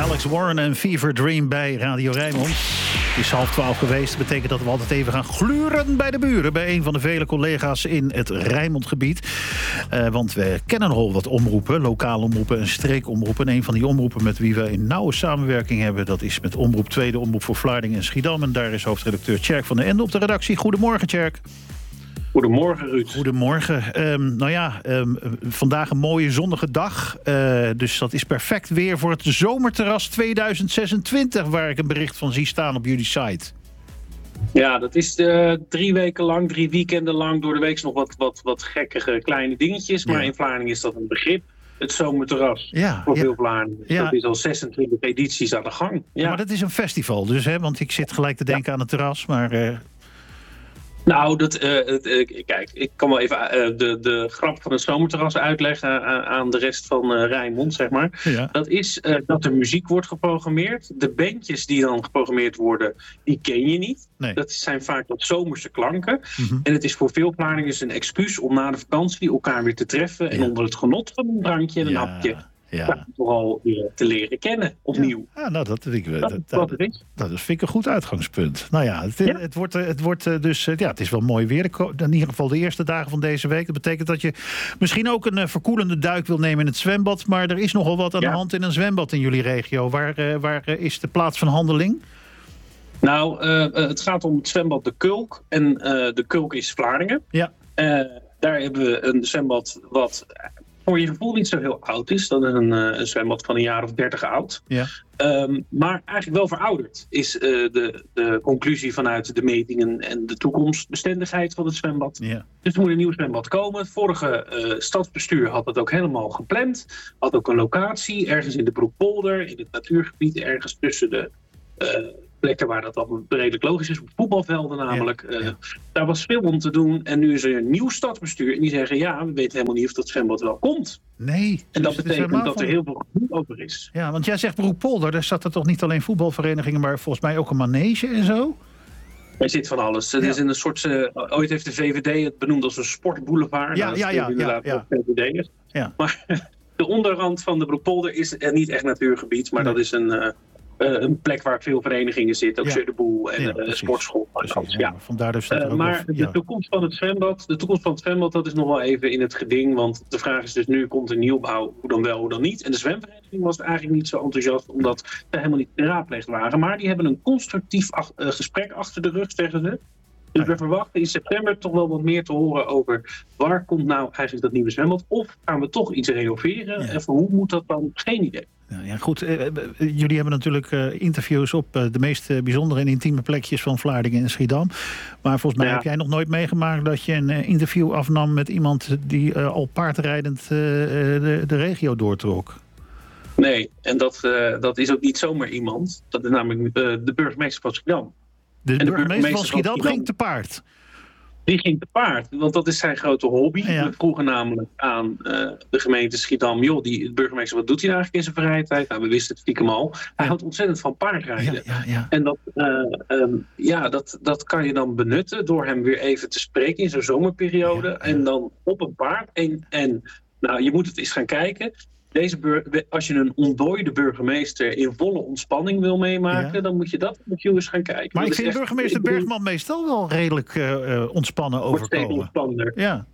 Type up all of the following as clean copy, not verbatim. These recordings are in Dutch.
Alex Warren en Fever Dream bij Radio Rijnmond. Het is 11:30 geweest. Dat betekent dat we altijd even gaan gluren bij de buren. Bij een van de vele collega's in het Rijnmondgebied. Want we kennen nogal wat omroepen. Lokale omroepen en streekomroepen. En een van die omroepen met wie we een nauwe samenwerking hebben... dat is met Omroep 2, de omroep voor Vlaardingen en Schiedam. En daar is hoofdredacteur Tjerk van den Ende op de redactie. Goedemorgen, Tjerk. Goedemorgen, Ruud. Goedemorgen. Vandaag een mooie zonnige dag. Dus dat is perfect weer voor het zomerterras 2026... waar ik een bericht van zie staan op jullie site. Ja, dat is 3 weken lang, 3 weekenden lang. Door de week nog wat gekkige kleine dingetjes. Maar in Vlaardingen is dat een begrip. Het zomerterras voor veel Vlaardingen. Ja. Dat is al 26 edities aan de gang. Ja. Maar dat is een festival dus, hè? Want ik zit gelijk te denken aan het terras, maar... Nou, kijk, ik kan wel even de grap van het zomerterras uitleggen aan de rest van Rijnmond, zeg maar. Ja. Dat is dat er muziek wordt geprogrammeerd. De bandjes die dan geprogrammeerd worden, die ken je niet. Nee. Dat zijn vaak wat zomerse klanken. Mm-hmm. En het is voor veel Vlaardingen een excuus om na de vakantie elkaar weer te treffen... en onder het genot van een drankje en een hapje... Ja. Vooral te leren kennen opnieuw. Ja, nou, dat vind ik een goed uitgangspunt. Nou ja, het wordt dus... het is wel mooi weer. In ieder geval de eerste dagen van deze week. Dat betekent dat je misschien ook een verkoelende duik wil nemen in het zwembad. Maar er is nogal wat aan de hand in een zwembad in jullie regio. Waar is de plaats van handeling? Nou, het gaat om het zwembad De Kulk. En De Kulk is Vlaardingen. Ja. Daar hebben we een zwembad wat... voor je gevoel niet zo heel oud is. Dat is een zwembad van een jaar of 30 oud. Ja. Maar eigenlijk wel verouderd is de conclusie vanuit de metingen en de toekomstbestendigheid van het zwembad. Ja. Dus er moet een nieuw zwembad komen. Het vorige stadsbestuur had dat ook helemaal gepland. Had ook een locatie ergens in de Broekpolder, in het natuurgebied, ergens tussen de... plekken waar dat al redelijk logisch is, op voetbalvelden namelijk. Ja. Daar was veel om te doen. En nu is er een nieuw stadsbestuur. En die zeggen, we weten helemaal niet of dat zwembad wel komt. Nee. En dat betekent dat er heel veel gedoe over is. Ja, want jij zegt Broekpolder, daar zat er toch niet alleen voetbalverenigingen, maar volgens mij ook een manege en zo? Er zit van alles. Het is in een soort... ooit heeft de VVD het benoemd als een sportboulevard. VVD'ers. Ja. Maar de onderrand van de Broekpolder is niet echt natuurgebied, maar dat is een plek waar veel verenigingen zitten, ook Zeudenboel en sportschool. Vandaar dus maar de toekomst van het zwembad, dat is nog wel even in het geding. Want de vraag is dus nu, komt er nieuwbouw, hoe dan wel, hoe dan niet? En de zwemvereniging was eigenlijk niet zo enthousiast, omdat ze helemaal niet geraadpleegd waren. Maar die hebben een constructief gesprek achter de rug, zeggen ze. Dus we verwachten in september toch wel wat meer te horen over waar komt nou eigenlijk dat nieuwe zwembad? Of gaan we toch iets renoveren? Ja. En voor hoe moet dat dan? Geen idee. Ja, goed. Jullie hebben natuurlijk interviews op de meest bijzondere en intieme plekjes van Vlaardingen en Schiedam. Maar volgens mij heb jij nog nooit meegemaakt dat je een interview afnam met iemand die al paardrijdend de regio doortrok. Nee, en dat is ook niet zomaar iemand. Dat is namelijk de burgemeester van Schiedam. De burgemeester van Schiedam ging te paard. Die ging te paard, want dat is zijn grote hobby. Ja. We vroegen namelijk aan de gemeente Schiedam... de burgemeester, wat doet hij eigenlijk in zijn vrije tijd? Nou, we wisten het stiekem al. Hij houdt ontzettend van paardrijden. Ja. En dat kan je dan benutten door hem weer even te spreken in zo'n zomerperiode. Ja. En dan op een paard. En je moet het eens gaan kijken... als je een ontdooide burgemeester in volle ontspanning wil meemaken... dan moet je dat met eens gaan kijken. Maar ik vind burgemeester Bergman meestal wel redelijk ontspannen overkomen. Wordt steeds ontspannender.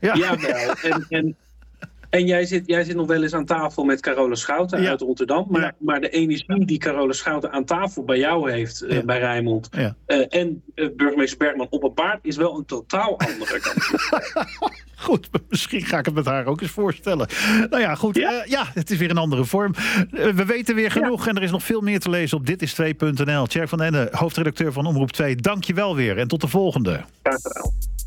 Ja. En jij zit nog wel eens aan tafel met Carola Schouten uit Rotterdam. Maar de energie die Carola Schouten aan tafel bij jou heeft, bij Rijnmond... en burgemeester Bergman op een paard, is wel een totaal andere kant. Goed, misschien ga ik het met haar ook eens voorstellen. Nou ja, goed. Het is weer een andere vorm. We weten weer genoeg en er is nog veel meer te lezen op ditis2.nl. Tjerk van den Ende, hoofdredacteur van Omroep 2. Dank je wel weer en tot de volgende. Graag gedaan.